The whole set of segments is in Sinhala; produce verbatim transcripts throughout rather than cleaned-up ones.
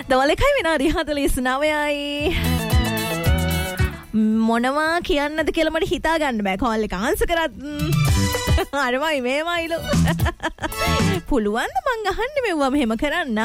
දවලකයි විනාඩි හතළිස් නවයයි. මොනවා කියන්නද කියලා මට හිතා ගන්න බෑ. කෝල් එක ආන්සර් කරත් අරමයි මේමයිලු. පුළුවන් ද මං අහන්නේ මෙවුවා මෙහෙම කරන්න?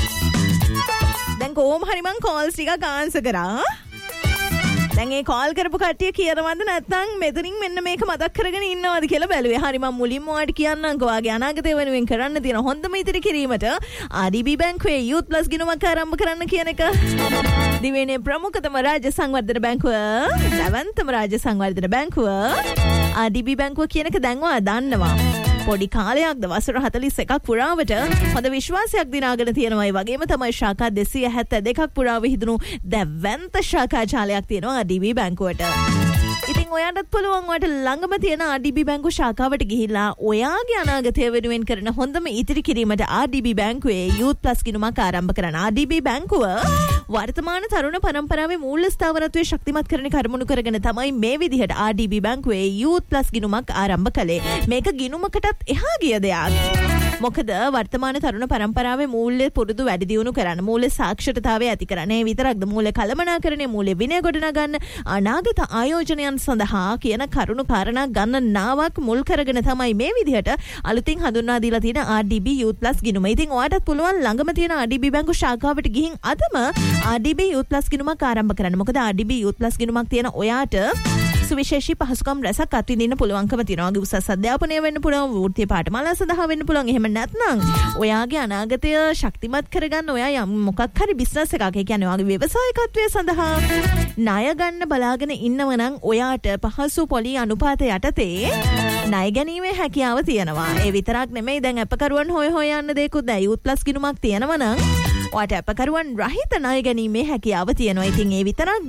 දැන් කොහොම හරි මං කෝල්ස් ටිකක් ආන්සර් කරා. දැන් ඒ කෝල් කරපු කට්ටිය කියනවද නැත්නම් මෙතනින් මෙන්න මේක මතක් කරගෙන ඉන්නවද කියලා බැලුවේ. හරි මම මුලින්ම ඔයාලට කියන්නම්කෝ වාගේ අනාගතය වෙනුවෙන් කරන්න තියෙන හොඳම ඉදිරි කිරීමට ආර් ඩී බී බැංකුවේ Youth Plus ගිණුමක් ආරම්භ කරන්න කියන එක. දිවයිනේ ප්‍රමුඛතම රාජ්‍ය සංවර්ධන බැංකුව, දවන්තම රාජ්‍ය සංවර්ධන බැංකුව ආර් ඩී බී බැංකුව කියන එක දැන් ඔයා දන්නවා. පොඩි කාලයක්ද වසර හතළිස් එකක් පුරාවට හොඳ විශ්වාසයක් දිනාගෙන තියෙනවා. ඒ වගේම තමයි ශාඛා දෙසිය හැත්තෑ දෙකක් පුරා විහිදුණු දැවැන්ත ශාඛා ජාලයක් තියෙනවා ආර් ඩී බී බැංකුවට. ඉතින් ඔයාටත් පුළුවන් ඔයාට ළඟම තියෙන ආර් ඩී බී බැංකුව ශාඛාවට ගිහිල්ලා ඔයාගේ අනාගතය වෙනුවෙන් කරන හොඳම ඉදිරි කිරීමට ආර් ඩී බී බැංකුවේ Youth Plus ගිණුමක් ආරම්භ කරන්න. ආර් ඩී බී බැංකුව වර්තමාන තරුණ පරම්පරාවේ මූල්‍ය ස්ථාවරත්වයේ ශක්තිමත් කරන කරුණු කරගෙන තමයි මේ විදිහට ආර් ඩී බී බැංකුවේ Youth Plus ගිණුමක් ආරම්භ කළේ. මේක ගිණුමකටත් එහා ගිය දෙයක්. මොකද වර්තමාන තරුණ පරම්පරාවේ මූල්‍ය පුරුදු වැඩි දියුණු කරන්න, මූල්‍ය සාක්ෂරතාවය ඇති කරන්න, ඒ විතරක්ද මූල්‍ය කළමනාකරණය, මූල්‍ය විනය ගොඩනගන්න, අනාගත ආයෝජනයන් සඳහා කියන කරුණු කාරණා ගන්න නාවක් මුල් කරගෙන තමයි මේ විදිහට අලුතින් හඳුන්වා දීලා තියෙන ආර් ඩී බී Youth Plus ගිණුම. ඉතින් ඔයාටත් පුළුවන් ළඟම තියෙන ආර් ඩී බී බැංකුව ශාඛාවට ගිහින් අදම ආර් ඩී බී Youth Plus ගිණුමක් ආරම්භ කරන්න. මොකද ආර් ඩී බී Youth Plus ගිණුමක් තියෙන ඔයාට සුවිශේෂී පහසුකම් රැසක් අත්විඳින්න පුළුවන්කම තියෙනවා. උසස් අධ්‍යාපනය වෙන්න පුළුවන්, වෘත්තීය පාඨමාලා සඳහා වෙන්න පුළුවන්. එහෙම නැත්නම් ඔයාගේ අනාගතය ශක්තිමත් කරගන්න ඔයා යම් මොකක් හරි බිස්නස් එකක්, ඒ කියන්නේ ඔයාගේ ව්‍යවසායකත්වය සඳහා ණය ගන්න බලාගෙන ඉන්නව නම් ඔයාට පහසු පොලි අනුපාත යටතේ ණය ගැනීමේ හැකියාව තියෙනවා. ඒ විතරක් නෙමෙයි, දැන් අපකරුවන් හොය හොය යන්න දෙයක්ුත් දැන් Youth Plus ගිණුමක් තියෙනවා නම් ඔයාට අපකරුවන් රහිත ණය ගැනීමේ හැකියාව තියෙනවා. ඉතින් ඒ විතරක්ද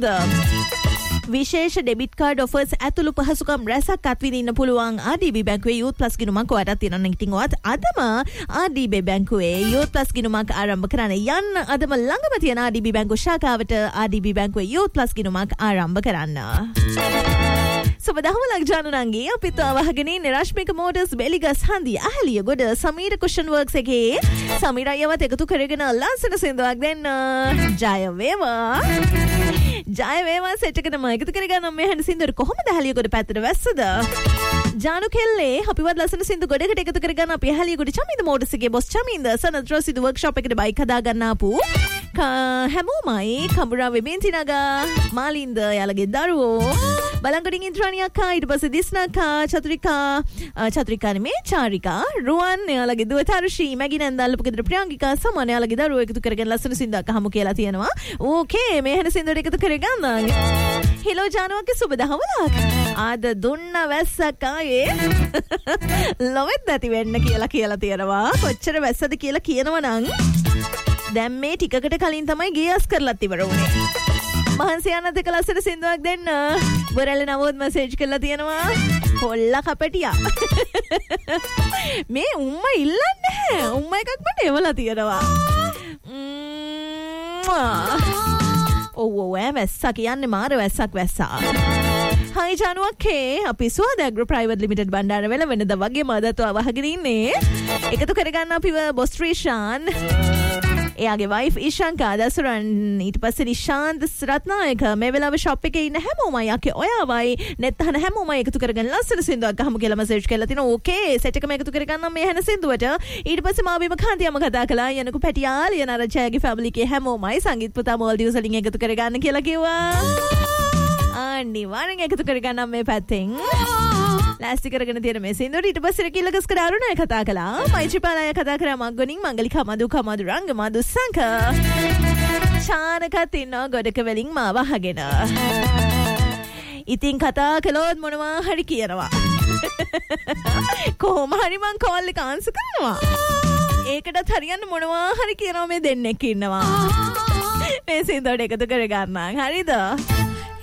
විශේෂ ඩෙබිට් කාඩ් ඔෆර්ස් ඇතුළු පහසුකම් රැසක් අත්විඳින්න පුළුවන් ආර් ඩී බී බැංකුවේ Youth Plus ගිණුමක් ඔයාටත් තියෙනවා. ඉතින් ඔයාත් අදම ආර් ඩී බී බැංකුවේ Youth Plus ගිණුමක් ආරම්භ කරන්න. යන්න අදම ළඟම තියෙන ආර් ඩී බී බැංකුව ශාඛාවට ආර් ඩී බී බැංකුවේ Youth Plus ගිණුමක් ආරම්භ කරන්න. සුබ දහවලක් ජානුනංගී අපිත් අවහගෙන ඉන්නේ රශ්මික මෝටර්ස් බෙලිගස් හන්දිය අහලිය ගොඩ සමීර කුෂන් වර්ක්ස් එකේ සමීර අයවත් එකතු කරගෙන ලස්සන සින්දුවක් දෙන්න. ජය වේවා. ජය වේවා සෙට් එකටම එකතු කරගන්න මේ හැඳ සින්දුවර කොහොමද අහලිය ගොඩ පැත්තට වැස්සද? ජානු කෙල්ලේ අපිවත් ලස්සන සින්දු ගොඩකට එකතු කරගන්න අපි අහලිය ගොඩ චමින්ද මෝටර්ස් එකේ බොස් චමින්ද සනත් රොසිදු වර්ක්ෂොප් එකට බයික් හදා ගන්න ආපු හැමෝමයි කඹුරා වෙබෙන්තිනගා මාලින්ද යාලගේ දරුවෝ බලංගොඩින් ඉන්ද්‍රාණි අක්කා ඊට පස්සේ දිස්නකා චතුරිකා චතුරිකා නෙමේ චාරිකා රුවන් යාලගේ දුව තරුෂි මැගි නැන්දල්ලපු ගෙදර ප්‍රියංගිකා සමන යාලගේ දරුවෝ එකතු කරගෙන ලස්සන සින්දුවක් අහමු කියලා තියෙනවා. ඕකේ මේ හැන සින්දුවට එකතු කරගන්න. හෙලෝ ජානුවක්ගේ සුබ දහවලක්. ආද දුන්න වැස්සක් ආයේ ලොවෙත් නැති වෙන්න කියලා කියලා තියෙනවා. කොච්චර වැස්සද කියලා කියනවනම් දැන් මේ ටිකකට කලින් තමයි ගියස් කරලත් ඉවර වුණේ. මහන්සි යනද කලසට සින්දුවක් දෙන්න. වරල නවොත් මැසේජ් කරලා තියෙනවා. කොල්ලා කපටියා. මේ උම්ම ඉල්ලන්නේ නැහැ. උම්ම එකක් මට එවලා තියෙනවා. ඔව් ඔව් ඈ වැස්සා කියන්නේ මාර වැස්සක් වැස්සා. හයි ජානුවක්කේ අපි සුවදැග්‍ර ප්‍රයිවට් ලිමිටඩ් බණ්ඩාර වෙල වෙනද වගේම අදත් වහගෙන ඉන්නේ. එකතු කරගන්න අපිව බොස්ට්‍රීෂාන් එයාගේ වයිෆ් ඉෂංකා දසුරන් ඊට පස්සේ නිශාන්ත රත්නායක මේ වෙලාවේ ෂොප් එකේ ඉන්න හැමෝමයි යකේ ඔයාවයි net අහන හැමෝමයි එකතු කරගෙන ලස්සන සින්දුවක් අහමු කියලා මැසේජ් කරලා තිනවා. ඕකේ සෙට් එකම එකතු කරගන්නම් මේ හැන සින්දුවට. ඊට පස්සේ මාබිම කාන්තියම කතා කළා යනකු පැටියාල යන රජයාගේ ෆැමිලි එකේ හැමෝමයි සංගීත පුතා මෝල්ඩිව්ස් වලින් එකතු කරගන්න කියලා කිව්වා. අනිවාර්යෙන් එකතු කරගන්නම් මේ පැත්තෙන්. ලෑස්ති කරගෙන තියෙන මේ සින්දුවට ඊට පස්සේ කිල්ලගස් කර අරුණය කතා කළා. මයිචිපාලය කතා කරා මග්ගොනින් මංගලිකා මදුකා මදුරංග මදුසංක. චානකත් ඉන්නවා ගොඩක වලින් මාව අහගෙන. ඉතින් කතා කළොත් මොනවා හරි කියනවා. කොහොම හරි මං කෝල් එක ආන්සර් කරනවා. ඒකටත් හරියන්න මොනවා හරි කියනවා මේ දෙන්නෙක් ඉන්නවා. මේ සින්දුවට එකතු කරගන්න. හරිද?